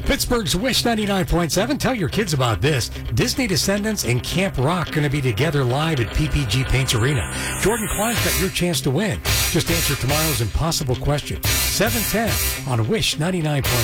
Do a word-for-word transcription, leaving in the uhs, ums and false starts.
Pittsburgh's Wish ninety-nine point seven. Tell your kids about this. Disney Descendants and Camp Rock going to be together live at P P G Paints Arena. Jordan Klein's got your chance to win. Just answer tomorrow's impossible question. seven ten on Wish ninety-nine point seven.